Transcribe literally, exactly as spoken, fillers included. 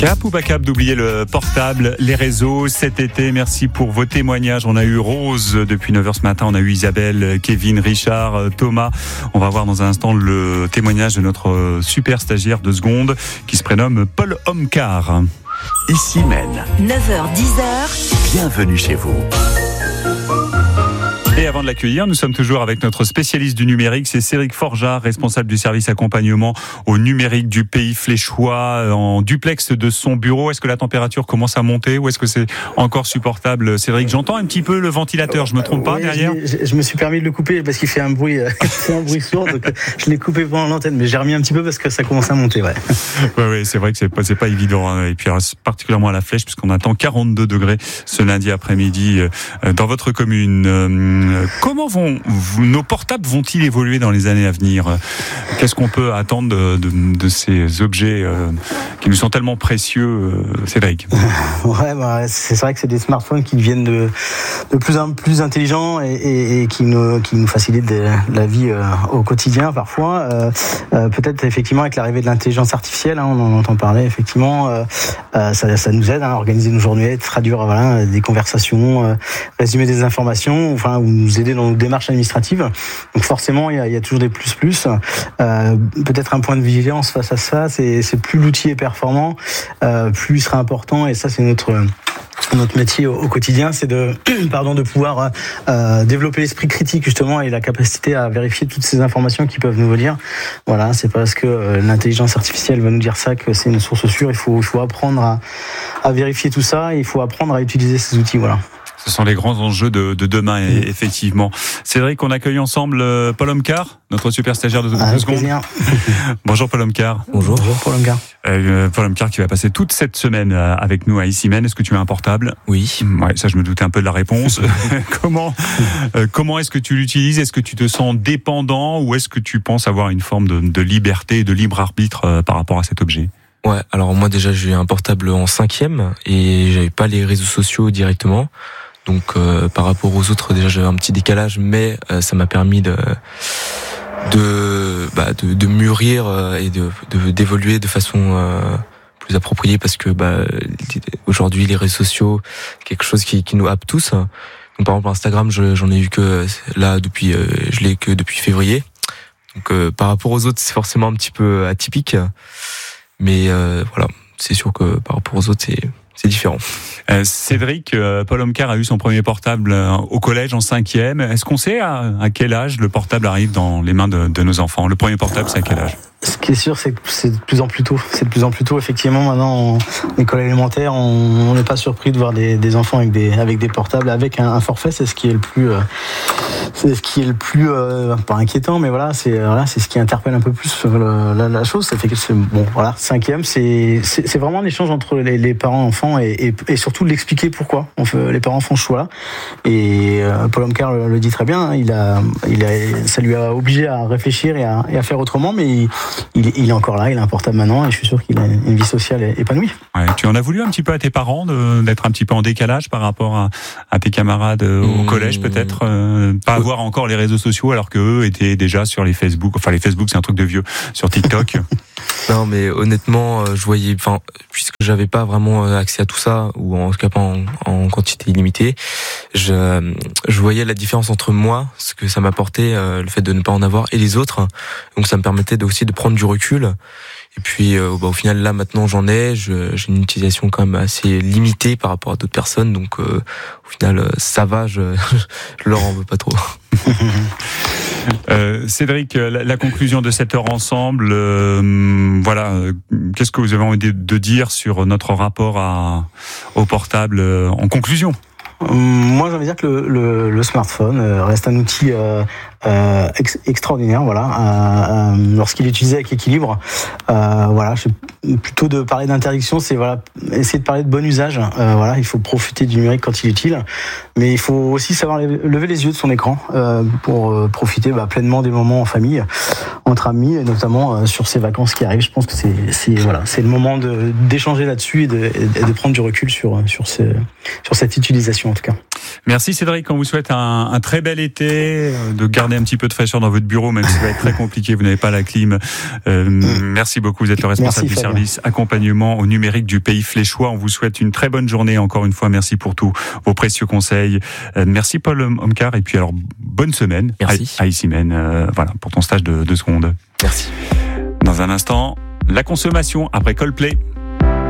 Cap ou pas cap d'oublier le portable, les réseaux cet été. Merci pour vos témoignages. On a eu Rose depuis neuf heures ce matin. On a eu Isabelle, Kevin, Richard, Thomas. On va voir dans un instant le témoignage de notre super stagiaire de seconde qui se prénomme Paul Omcar. Ici Maine. neuf heures dix heures. Bienvenue chez vous. Et avant de l'accueillir, nous sommes toujours avec notre spécialiste du numérique, c'est Cédric Forjard, responsable du service accompagnement au numérique du Pays Fléchois, en duplex de son bureau. Est-ce que la température commence à monter ou est-ce que c'est encore supportable, Cédric? J'entends un petit peu le ventilateur, je me trompe pas, oui, derrière je, je me suis permis de le couper parce qu'il fait un bruit, c'est un bruit sourd, donc je l'ai coupé pendant l'antenne, mais j'ai remis un petit peu parce que ça commence à monter, ouais. Oui, ouais, c'est vrai que c'est pas, c'est pas évident, hein. Et puis particulièrement à la Flèche, puisqu'on attend quarante-deux degrés ce lundi après-midi dans votre commune. Comment vont nos portables vont-ils évoluer dans les années à venir? Qu'est-ce qu'on peut attendre de, de, de ces objets euh, qui nous sont tellement précieux, euh, Cédric? Ouais, bah, c'est vrai que c'est des smartphones qui deviennent de, de plus en plus intelligents et, et, et qui, nous, qui nous facilitent de, la vie euh, au quotidien parfois. Euh, euh, peut-être effectivement avec l'arrivée de l'intelligence artificielle, hein, on en entend parler effectivement, euh, euh, ça, ça nous aide hein, à organiser nos journées, traduire voilà, des conversations, euh, résumer des informations, enfin nous aider dans nos démarches administratives. Donc forcément, il y a, il y a toujours des plus-plus. Euh, peut-être un point de vigilance face à ça, c'est, c'est plus l'outil est performant, euh, plus il sera important, et ça c'est notre... Notre métier au quotidien, c'est de, pardon, de pouvoir euh, développer l'esprit critique justement et la capacité à vérifier toutes ces informations qui peuvent nous venir. Voilà, c'est parce que euh, l'intelligence artificielle va nous dire ça que c'est une source sûre. Il faut, il faut apprendre à, à vérifier tout ça. Et il faut apprendre à utiliser ces outils. Voilà. Ce sont les grands enjeux de, de demain, et, effectivement. Cédric, on accueille ensemble Paul Omcar, notre super stagiaire de, de Avec seconde. Plaisir. Bonjour Paul Omcar. Bonjour. Bonjour Paul Omcar. Euh, Paul Omcar qui va passer toute cette semaine avec nous à Ici Maine. Est-ce que tu as un portable? Oui. Ouais, ça je me doutais un peu de la réponse. comment euh, comment est-ce que tu l'utilises? Est-ce que tu te sens dépendant ou est-ce que tu penses avoir une forme de, de liberté, de libre arbitre euh, par rapport à cet objet? Ouais, alors moi déjà j'ai un portable en cinquième et j'avais pas les réseaux sociaux directement. Donc euh, par rapport aux autres, déjà j'avais un petit décalage, mais euh, ça m'a permis de de bah, de, de mûrir euh, et de, de d'évoluer de façon euh, plus appropriée, parce que bah aujourd'hui les réseaux sociaux, quelque chose qui qui nous happe tous. Donc par exemple Instagram, je, j'en ai eu que là depuis euh, je l'ai que depuis février. Donc euh, par rapport aux autres, c'est forcément un petit peu atypique, mais euh, voilà, c'est sûr que par rapport aux autres, c'est c'est différent. Euh, Cédric, euh, Paul Omcar a eu son premier portable euh, au collège en cinquième. Est-ce qu'on sait à, à quel âge le portable arrive dans les mains de, de nos enfants? Le premier portable, c'est à quel âge? Ce qui est sûr, c'est que c'est de plus en plus tôt. C'est de plus en plus tôt. Effectivement, maintenant, en école élémentaire, on n'est pas surpris de voir des, des enfants avec des avec des portables, avec un, un forfait. C'est ce qui est le plus, euh, c'est ce qui est le plus euh, pas inquiétant, mais voilà, c'est voilà, c'est ce qui interpelle un peu plus le, la, la chose. Ça fait que c'est bon, voilà, cinquième, c'est c'est, c'est vraiment un échange entre les, les parents, enfants, et, et, et surtout de l'expliquer pourquoi on fait, les parents font ce choix-là. Et euh, Paul Omcar le, le dit très bien. Hein, il a, il a, ça lui a obligé à réfléchir et à, et à faire autrement, mais il, Il, il est encore là, il a un portable maintenant, et je suis sûr qu'il a une vie sociale épanouie. Ouais, tu en as voulu un petit peu à tes parents de, d'être un petit peu en décalage par rapport à, à tes camarades au mmh. collège, peut-être euh, pas avoir encore les réseaux sociaux alors que eux étaient déjà sur les Facebook. Enfin, les Facebook, c'est un truc de vieux, sur TikTok. Non, mais honnêtement, je voyais, enfin, puisque j'avais pas vraiment accès à tout ça, ou en tout cas pas en, en quantité illimitée, je, je voyais la différence entre moi, ce que ça m'apportait, euh, le fait de ne pas en avoir, et les autres. Donc ça me permettait de, aussi de prendre du recul. Et puis, euh, bah, au final, là, maintenant, j'en ai. Je, j'ai une utilisation quand même assez limitée par rapport à d'autres personnes. Donc, euh, au final, ça va. Je, je leur en veux pas trop. Euh, Cédric, la, la conclusion de cette heure ensemble, euh, voilà, euh, qu'est-ce que vous avez envie de, de dire sur notre rapport à, au portable euh, en conclusion? Moi, j'ai envie de dire que le, le, le smartphone reste un outil euh, euh, ex- extraordinaire, voilà, euh, euh, lorsqu'il est utilisé avec équilibre. Euh, voilà, je, plutôt de parler d'interdiction, c'est voilà, essayer de parler de bon usage. Euh, voilà, il faut profiter du numérique quand il est utile, mais il faut aussi savoir lever les yeux de son écran euh, pour euh, profiter bah, pleinement des moments en famille, entre amis, et notamment euh, sur ces vacances qui arrivent. Je pense que c'est, c'est voilà, c'est le moment de, d'échanger là-dessus et de, et de prendre du recul sur sur, ce, sur cette utilisation en tout cas. Merci Cédric, on vous souhaite un, un très bel été, de garder un petit peu de fraîcheur dans votre bureau, même si ça va être très compliqué, vous n'avez pas la clim. Euh, merci beaucoup, vous êtes le responsable merci, du Fabien. Service accompagnement au numérique du Pays Fléchois. On vous souhaite une très bonne journée. Encore une fois, merci pour tous vos précieux conseils. Euh, merci Paul Omcar, et puis alors bonne semaine merci. à, à Issy-Menne, euh, voilà, pour ton stage de, de seconde. Merci. Dans un instant, la consommation après Coldplay.